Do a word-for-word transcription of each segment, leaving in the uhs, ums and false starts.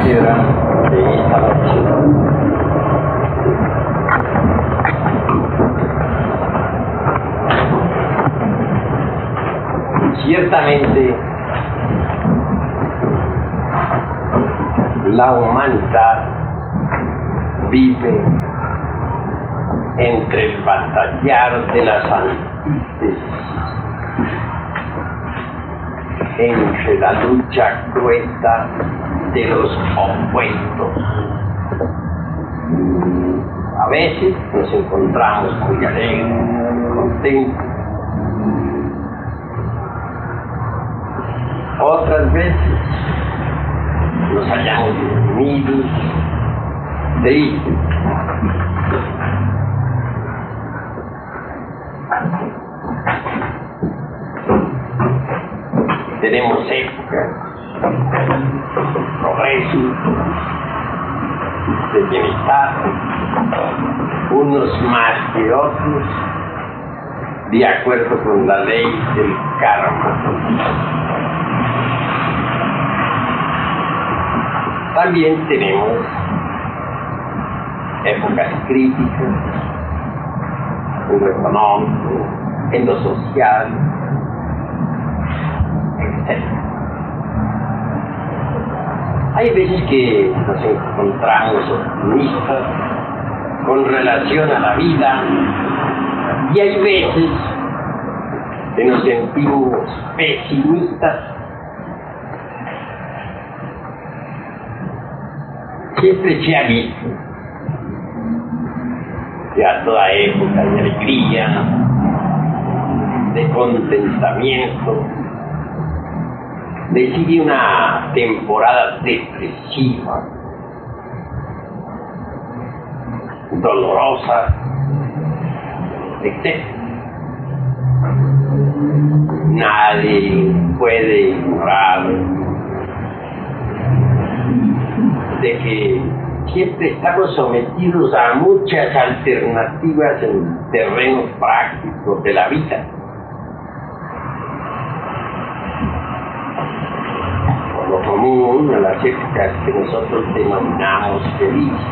piedra de esta noche. Ciertamente, la humanidad vive entre el batallar de las antítesis, entre la lucha cruenta de los opuestos. A veces nos encontramos muy alegres, contentos. Otras veces nos hallamos dormidos, tristes. Tenemos épocas de progreso, de bienestar, unos más que otros, de acuerdo con la ley del karma. También tenemos épocas críticas en lo económico, en lo social, etcétera. Hay veces que nos encontramos optimistas con relación a la vida y hay veces que nos sentimos pesimistas. Siempre se ha visto que a toda época de alegría, de contentamiento, le sigue una temporada depresiva, dolorosa, etcétera. Nadie puede ignorar de que siempre estamos sometidos a muchas alternativas en terrenos prácticos de la vida. Por lo común, a las épocas que nosotros denominamos felices,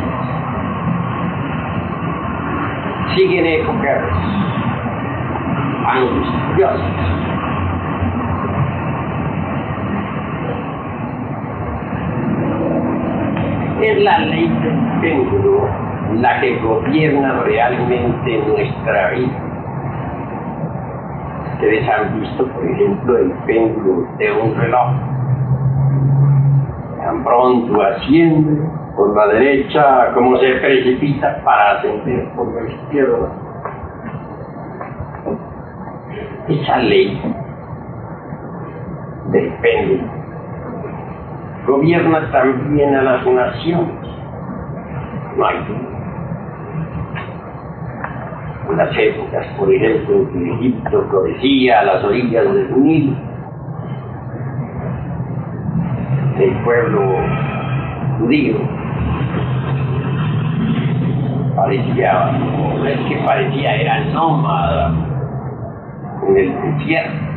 siguen épocas angustiosas. Es la ley del péndulo la que gobierna realmente nuestra vida. Ustedes han visto, por ejemplo, el péndulo de un reloj. Tan pronto asciende por la derecha como se precipita para ascender por la izquierda. Esa ley del péndulo gobierna también a las naciones. No hay duda. En las épocas, por ejemplo, en que Egipto florecía a las orillas del Nilo, el pueblo judío parecía, no es que parecía, era nómada en el desierto.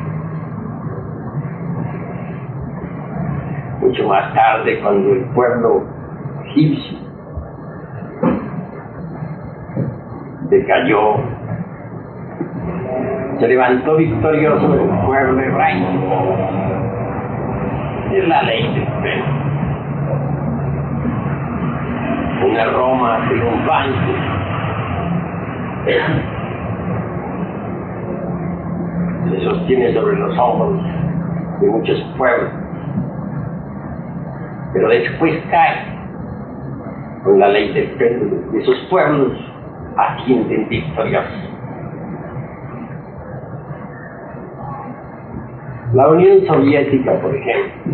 Mucho más tarde, cuando el pueblo egipcio decayó, se levantó victorioso el pueblo hebraico. Es la ley del péndulo. Una Roma triunfante se sostiene sobre los hombros de muchos pueblos, pero después cae con la ley del péndulo y esos pueblos ascienden victoriosos. La Unión Soviética, por ejemplo,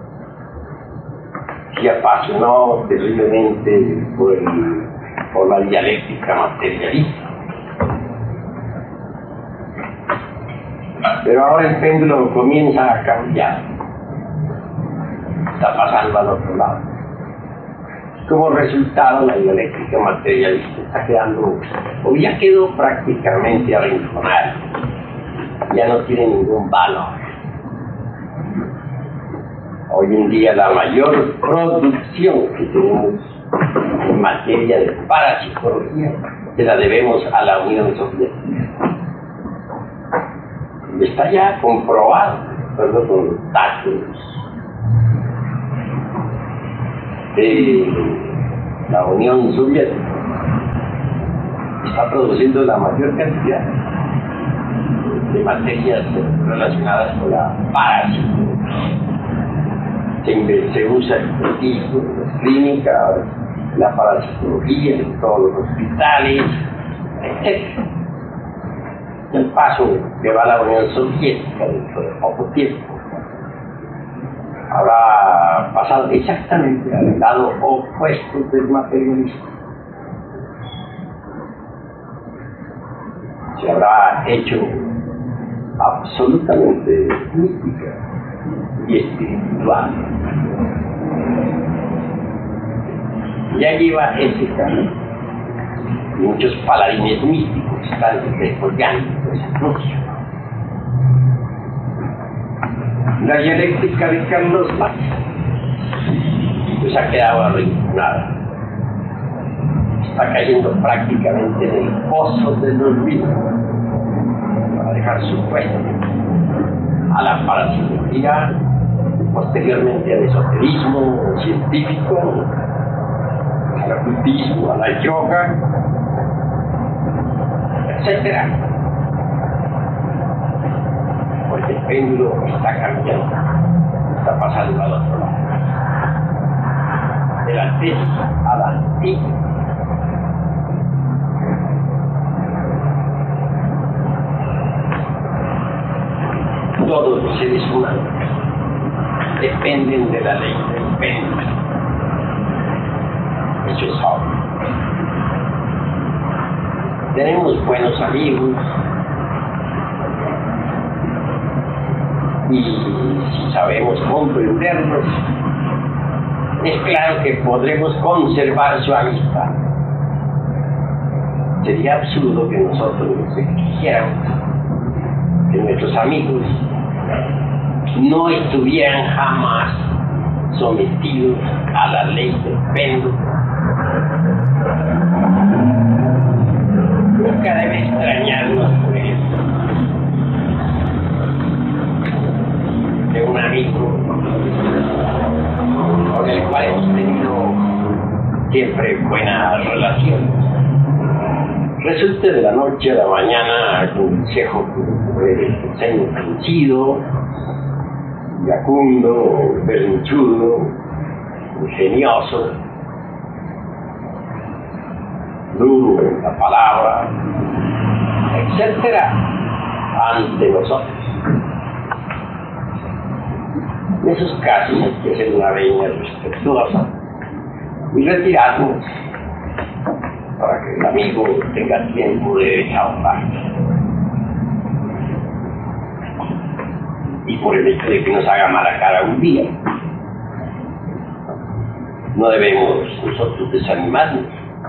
se apasionó terriblemente por, el, por la dialéctica materialista. Pero ahora el péndulo comienza a cambiar. Está pasando al otro lado. Como resultado, la dialéctica materialista está quedando, o ya quedó prácticamente arrinconada. Ya no tiene ningún valor. Hoy en día la mayor producción que tenemos en materia de parapsicología se la debemos a la Unión Soviética. Está ya comprobado, ¿verdad?, con los datos de la Unión Soviética. Está produciendo la mayor cantidad de materias relacionadas con la parapsicología. Se, se usa el espiritismo en las clínicas, la parapsicología en todos los hospitales, etcétera. El paso que va a la Unión Soviética dentro de poco tiempo habrá pasado exactamente al lado opuesto del materialismo. Se habrá hecho absolutamente mística y espiritual. Ya lleva ese camino. Muchos paladines místicos están desarrollando ese anuncio. La dialéctica de Carlos Marx pues ha quedado arruinada. Está cayendo prácticamente en el pozo del olvido para dejar su puesto a la parapsicología, posteriormente al esoterismo científico, al ocultismo, a la yoga, etcétera. Porque el péndulo está cambiando, está pasando al otro lado, de la tesis a la antigua. Todos los seres humanos dependen de la ley del péndulo. Eso es obvio. Tenemos buenos amigos y si sabemos comprenderlos, es claro que podremos conservar su amistad. Sería absurdo que nosotros nos exigiéramos que nuestros amigos no estuvieran jamás sometidos a la ley del péndulo. Nunca debe extrañarnos, por ejemplo, de un amigo con el cual hemos tenido siempre buenas relaciones. Resulta de la noche a la mañana un viejo de ceño fruncido, iracundo, berrinchudo, ingenioso, duro en la palabra, etcétera, ante nosotros. En esos casos hay que hacer una veña respetuosa y retirarnos para que el amigo tenga tiempo de desahogarse. Y por el hecho de que nos haga mala cara un día, no debemos nosotros desanimarnos.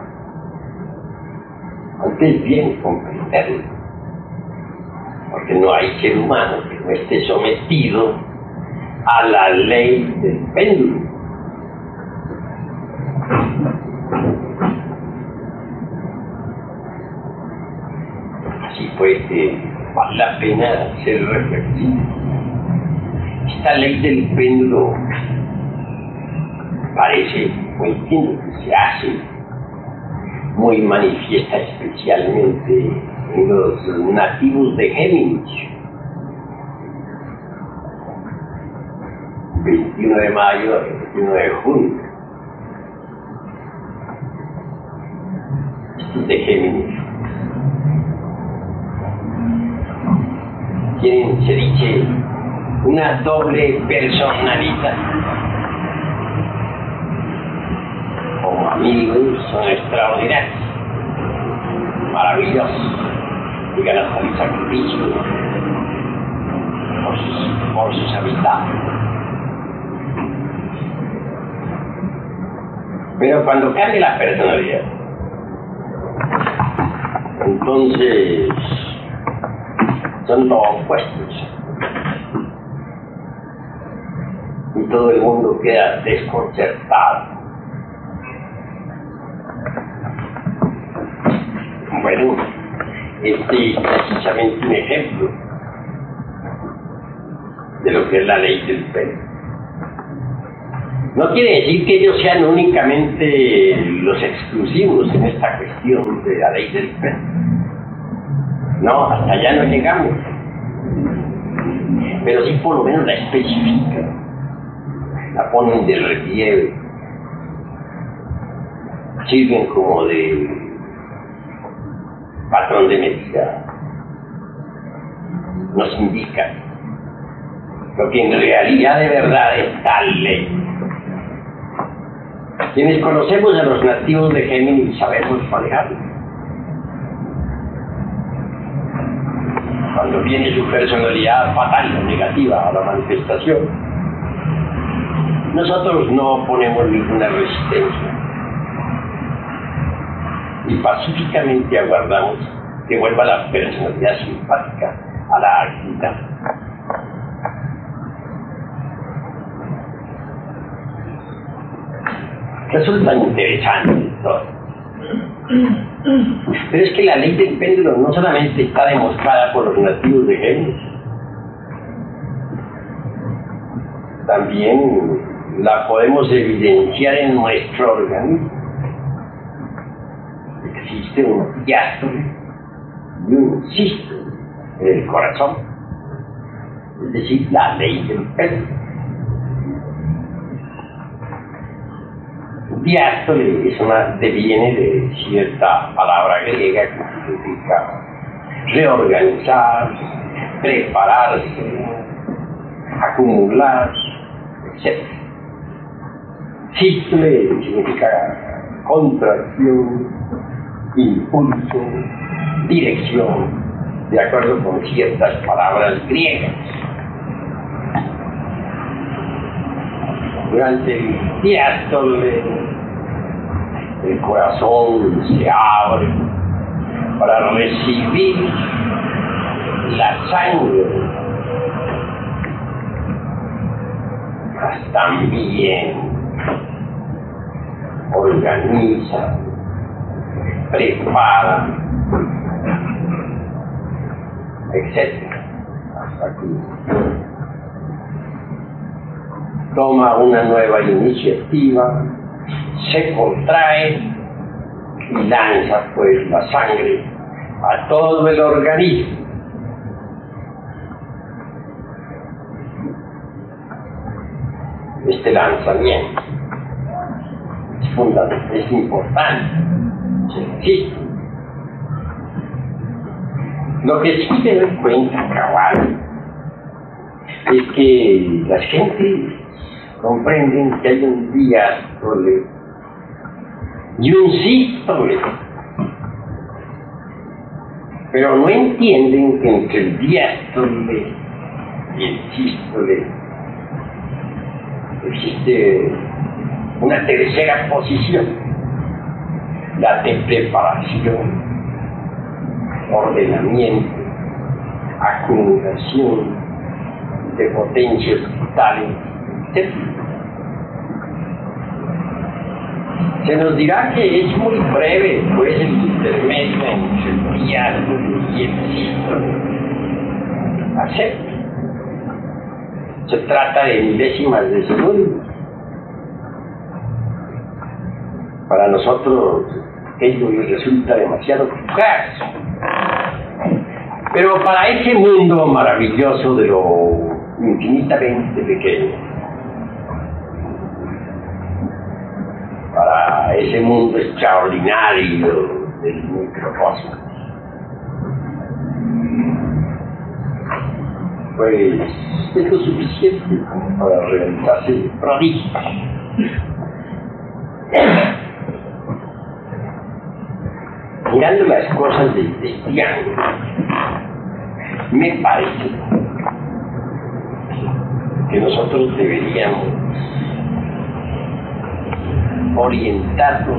Antes bien comprenderlo, porque no hay ser humano que no esté sometido a la ley del péndulo. Así pues, que vale la pena ser reflexivo. Esta ley del péndulo parece, o entiendo que se hace muy manifiesta especialmente en los nativos de Géminis. veintiuno de mayo, veintiuno de junio. Estos de Géminis tienen, se dice, una doble personalidad. Como amigos son extraordinarios, maravillosos, llegan hasta el sacrificio por sus, por sus amistades. Pero cuando cambia la personalidad, entonces son los opuestos. y todo el mundo queda desconcertado. Bueno, este es precisamente un ejemplo de lo que es la ley del pelo. No quiere decir que ellos sean únicamente los exclusivos en esta cuestión de la ley del pelo. No, hasta allá no llegamos. Pero sí por lo menos la especifican, la ponen de relieve, sirven como de patrón de medida, nos indican lo que en realidad de verdad es tal ley. Quienes conocemos a los nativos de Géminis sabemos manejarlo. Cuando viene su personalidad fatal o negativa a la manifestación, nosotros no ponemos ninguna resistencia y pacíficamente aguardamos que vuelva la personalidad simpática a la actividad. Resulta interesante todo. Pero es que la ley del péndulo no solamente está demostrada por los nativos de Géminis, también la podemos evidenciar en nuestro organismo. Existe un diástole y un sístole en el corazón, es decir, la ley del péndulo. Diástole es una, deviene de cierta palabra griega que significa reorganizar, prepararse, acumular, etcétera. Sístole significa contracción, impulso, dirección, de acuerdo con ciertas palabras griegas. Durante el diástole, el corazón se abre para recibir la sangre. Mas también organiza, prepara, etcétera. Hasta aquí. Toma una nueva iniciativa, se contrae y lanza pues la sangre a todo el organismo. Este lanzamiento es fundamental, es importante, existe. Lo que sí me doy cuenta, cabal, es que las gentes comprenden que hay un diástole y un sístole, pero no entienden que entre el diástole y el sístole existe una tercera posición, la de preparación, ordenamiento, acumulación de potencias vitales, etcétera. Se nos dirá que es muy breve, pues, el intermedio entre el diástole y el sístole. Acepto. Se trata de milésimas de segundo. Para nosotros ello resulta demasiado fugaz. Pero para ese mundo maravilloso de lo infinitamente pequeño, para ese mundo extraordinario del microcosmos, pues es lo suficiente para realizarse prodigios. Mirando las cosas desde este ángulo, me parece que nosotros deberíamos orientarnos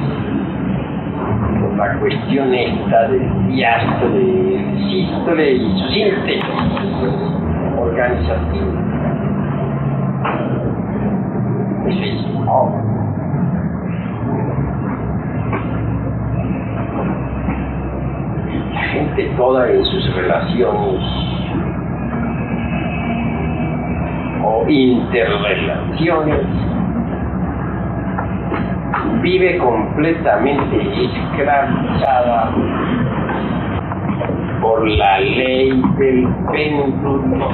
por la cuestión esta del diástole, del sístole y su síntesis organizativa. es obra. La gente toda en sus relaciones o interrelaciones vive completamente esclavizada por la ley del péndulo.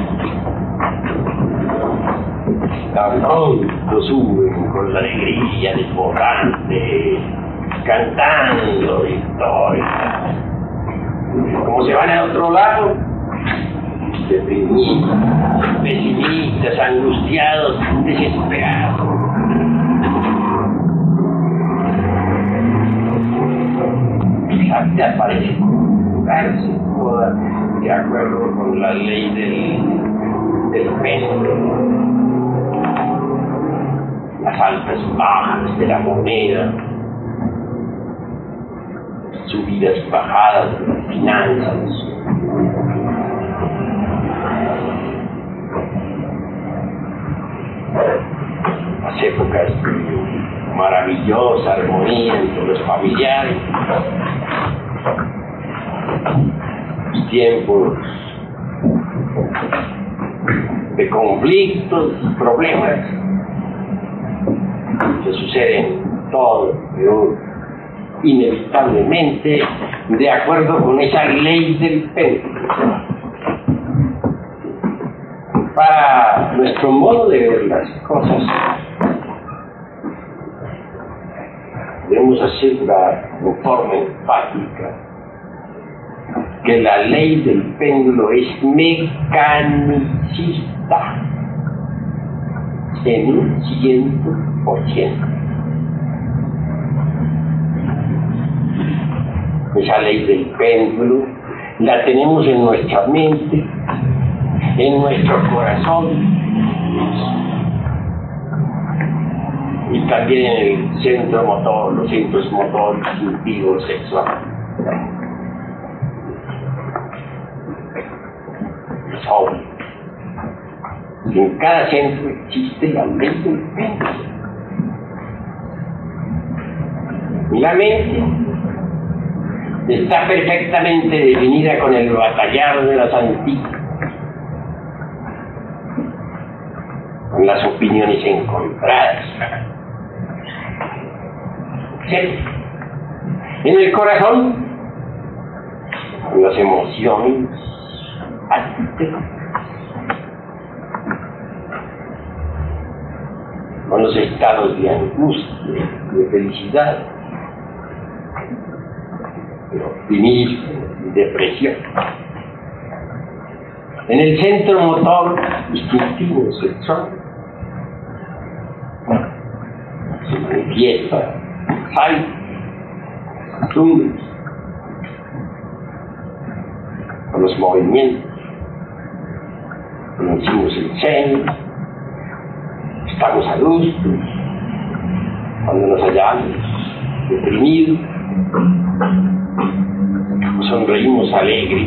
Tanto suben con la alegría desbordante, cantando victorias. Como se van a otro lado, deprimidos, pesimistas, angustiados, desesperados. Te aparece colocarse toda de acuerdo con la ley del, del péndulo, las altas y bajas de la moneda, subidas y bajadas de las finanzas, las épocas de maravillosa armonía entre los familiares, los tiempos de conflictos, problemas que suceden todo, pero inevitablemente de acuerdo con esa ley del péndulo. Para nuestro modo de ver las cosas, debemos asegurar en forma enfática que la ley del péndulo es mecanicista en un ciento por ciento. Esa ley del péndulo la tenemos en nuestra mente, en nuestro corazón y también en el centro motor, los centros motor, instintivo, sexual. Es obvio. En cada centro existe la ley del péndulo. Y la mente está perfectamente definida con el batallar de las antiguas, con las opiniones encontradas, etcétera. En el corazón, con las emociones altas, con los estados de angustia, de felicidad, de optimismo, de depresión. En el centro motor instintivo sexual se manifiesta hay costumbres, con los movimientos, conocimos el seno, estamos a gusto, cuando nos hallamos deprimidos, sonreímos alegres,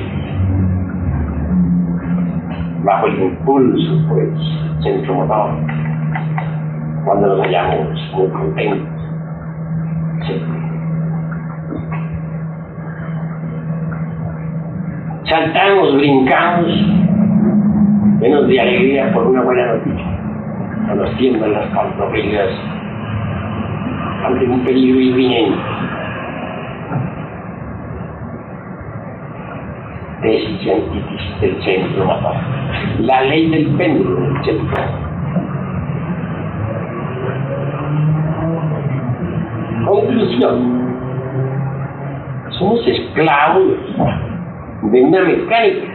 bajo el impulso, pues, centro motor, cuando nos hallamos muy contentos, sí. Saltamos, brincamos, llenos de alegría por una buena noticia, cuando nos tiemblan las pantorrillas ante un peligro inminente. Tesis y antítesis del centro motor. La ley del péndulo del centro. Conclusión. Somos esclavos de una mecánica.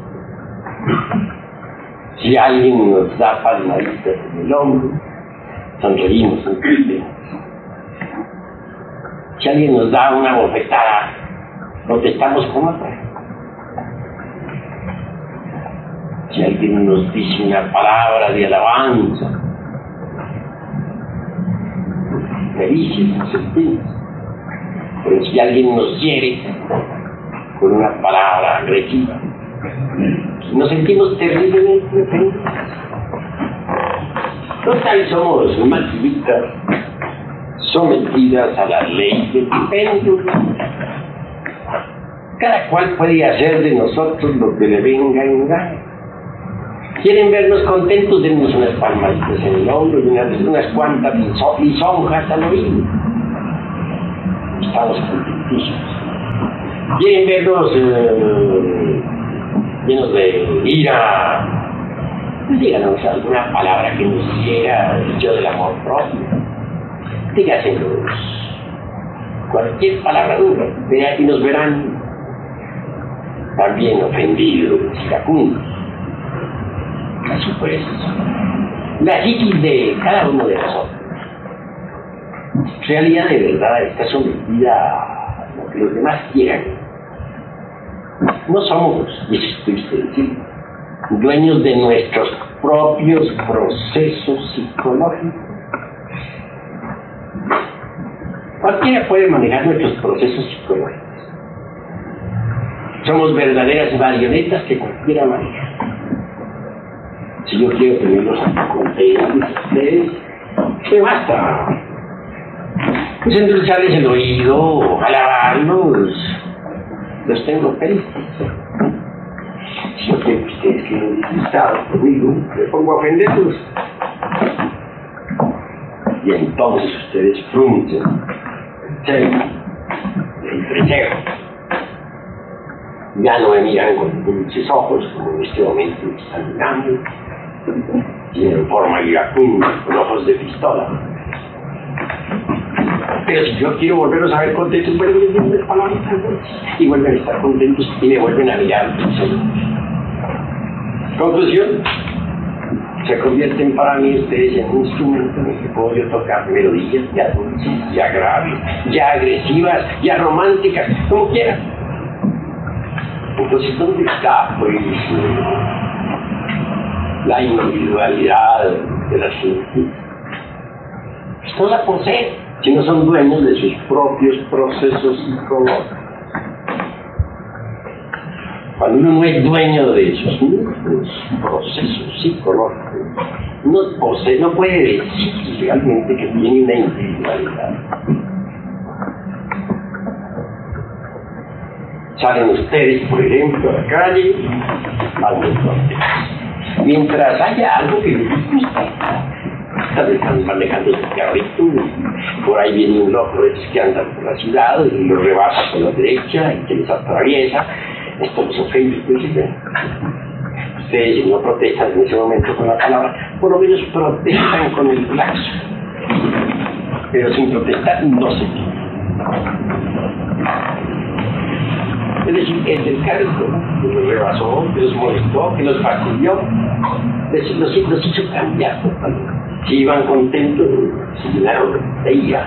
Si alguien nos da palmaditas en el hombro, sonreímos, sonreímos. Si alguien nos da una bofetada, protestamos con otra. Si alguien nos dice una palabra de alabanza, felices nos sentimos. Pero si alguien nos hiere con una palabra agresiva, nos sentimos terriblemente felices. Total, somos maquinitas sometidas a la ley del péndulo. Cada cual puede hacer de nosotros lo que le venga en gana. Quieren vernos contentos, dennos unas palmaditas en el hombro y unas, unas cuantas lisonjas al oído. Estamos contentísimos. Quieren vernos eh, llenos de ira. Díganos alguna palabra que nos hiciera dicho del amor propio. Dígaselos. Cualquier palabra dura, y nos verán también ofendidos, iracundos. Así pues, la psiquis de cada uno de nosotros, en realidad de verdad, está sometida a lo que los demás quieran. No somos, y eso estoy usted diciendo, dueños de nuestros propios procesos psicológicos. Cualquiera puede manejar nuestros procesos psicológicos. Somos verdaderas marionetas que cualquiera maneja. Si yo quiero tenerlos contentos ustedes, me basta. Pues endulzarles el oído, alabarlos, los tengo felices. Si yo quiero que ustedes queden disgustados conmigo, me pongo a ofenderlos. Y entonces ustedes fruncen el ceño, el entrecejo. Ya no me miran con dulces ojos como en este momento me están mirando. Tienen forma iracunda, con ojos de pistola. Pero si yo quiero volverlos a ver contentos, vuelven a decirme las palabras y vuelven a estar contentos y me vuelven a mirar. Conclusión: se convierten para mí ustedes en un instrumento en el que puedo yo tocar melodías ya dulces, ya graves, ya agresivas, ya románticas, como quieran. Entonces, ¿dónde está, pues, la individualidad de la gente? Pues no la poseen, si no son dueños de sus propios procesos psicológicos. Cuando uno no es dueño de sus mismos procesos psicológicos, no posee, no puede decir realmente que tiene una individualidad. Salen ustedes, por ejemplo, a la calle, van muy contentos. Mientras haya algo que les gusta, están manejando su carrito, por ahí viene un loco de esos que andan por la ciudad y los rebasa por la derecha y que les atraviesa. Esto los ofende, ustedes, ustedes no protestan en ese momento con la palabra, por lo menos protestan con el claxon, pero sin protestar no se quiere. Es decir, el del carrito que los rebasó, que los molestó, que los fastidió, los, los, los hizo cambiar totalmente. Si iban contentos, se llenaron de ira.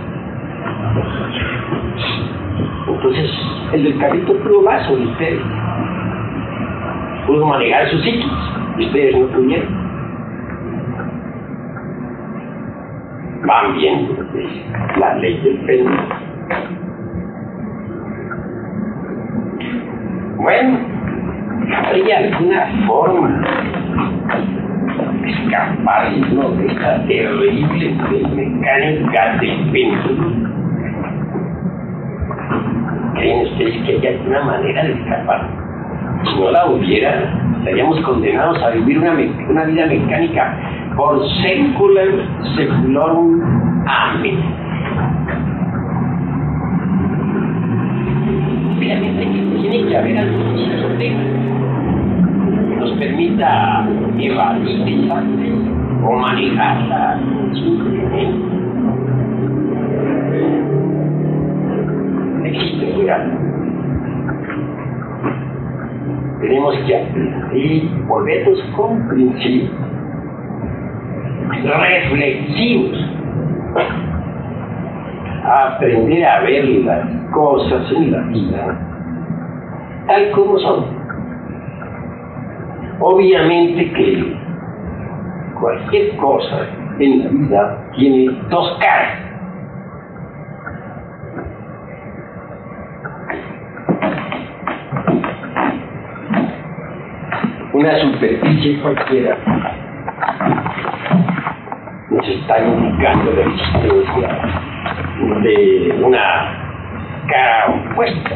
Entonces, el del carrito pudo más sobre ustedes. Pudo manejar sus psiquis, y ustedes no pudieron. Van viendo la ley del péndulo. Bueno, habría alguna forma de escaparnos de esta terrible mecánica del péndulo. ¿Creen ustedes que hay alguna manera de escapar? Si no la hubiera, estaríamos condenados a vivir una, una vida mecánica por secular, seculorum amen. Obviamente tiene que haber algún sistema que nos permita evadir esa ley o manejarla simplemente. Existe, mira. Tenemos que aprender, volvernos comprensivos, reflexivos, aprender a ver las cosas en la vida tal como son. Obviamente que cualquier cosa en la vida tiene dos caras. Una superficie cualquiera nos está indicando la existencia de una cara opuesta.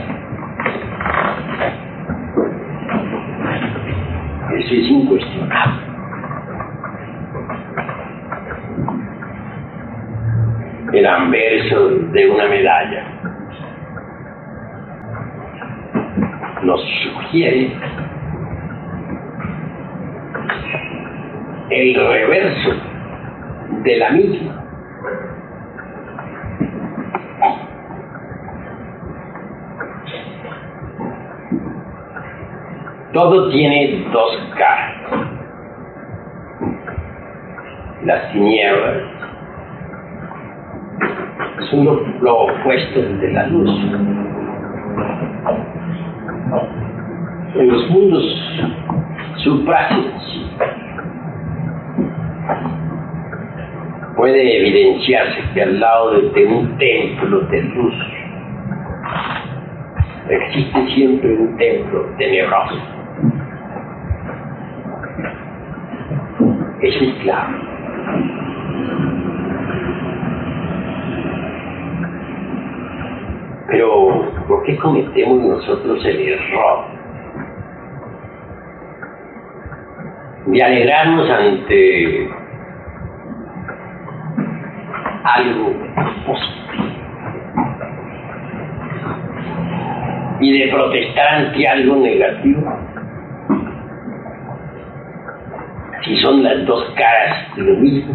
Eso es incuestionable. El anverso de una medalla nos sugiere el reverso de la misma. Todo tiene dos caras. Las tinieblas son lo, lo opuesto de la luz. En los mundos suprasensibles puede evidenciarse que al lado de, de un templo de luz existe siempre un templo tenebroso. Eso es claro. Pero, ¿por qué cometemos nosotros el error de alegrarnos ante algo positivo y de protestar ante algo negativo? Si son las dos caras de lo mismo.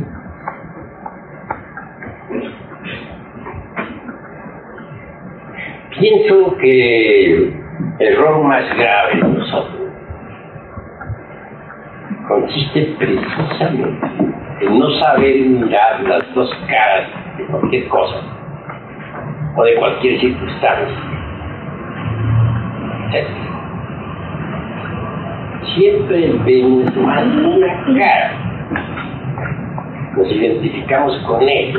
Pienso que el error más grave de nosotros consiste precisamente en no saber mirar las dos caras de cualquier cosa o de cualquier circunstancia. Siempre vemos más una cara, nos identificamos con ella,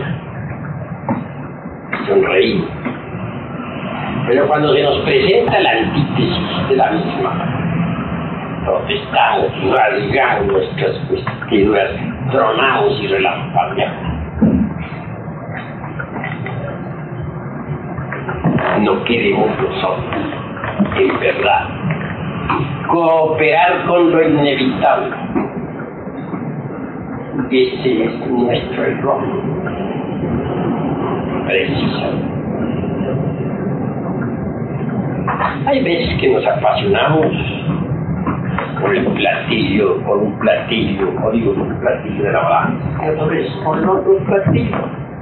sonreímos. Pero cuando se nos presenta la antítesis de la misma, protestamos y rasgamos nuestras vestiduras, tronamos y relampagueamos. No queremos nosotros, en verdad, cooperar con lo inevitable. Ese es nuestro error. Precisamente. Hay veces que nos apasionamos por el platillo, por un platillo, o digo, un platillo de la balanza, y otras veces por otro platillo.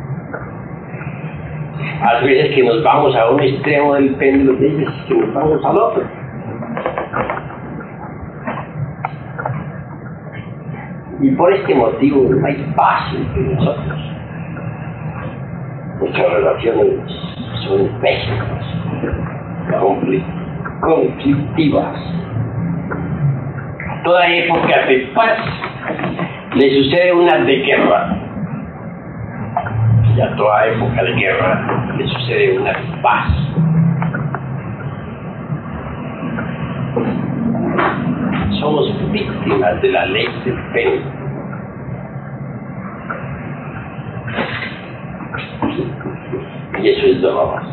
Hay veces que nos vamos a un extremo del péndulo y hay veces que nos vamos al otro. Y por este motivo no hay paz entre nosotros. Nuestras relaciones son pésimas, conflictivas. A toda época de paz le sucede una de guerra. Y a toda época de guerra le sucede una de paz. Somos víctimas de la ley del péndulo. Y eso es doloroso.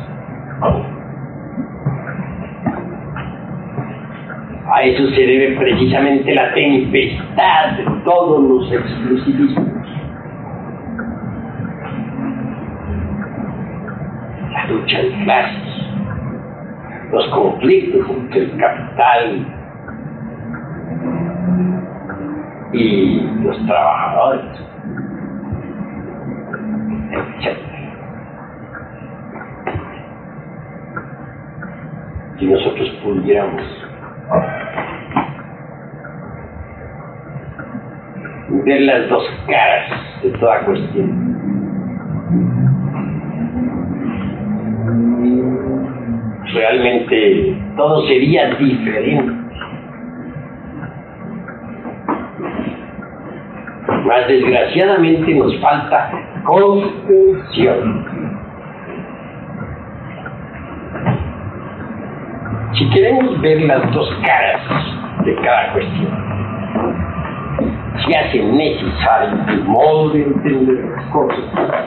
A eso se debe precisamente la tempestad de todos los exclusivismos. La lucha de clases, los conflictos entre el capital y los trabajadores, etcétera. Si nosotros pudiéramos ver las dos caras de toda cuestión, realmente todo sería diferente. Mas desgraciadamente nos falta comprensión. Si queremos ver las dos caras de cada cuestión, se hace necesario el modo de entender las cosas.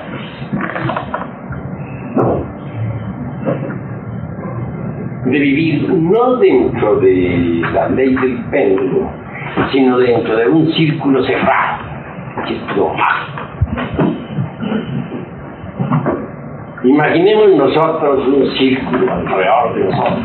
De vivir no dentro de la ley del péndulo, sino dentro de un círculo cerrado, círculo mágico. Imaginemos nosotros un círculo alrededor de nosotros.